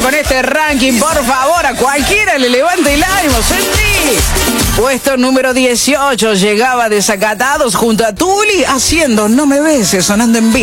con este ranking, por favor, a cualquiera le levante el ánimo, sentí. Puesto número 18, llegaba Desacatados junto a Tuli haciendo No Me Beses, sonando en vivo.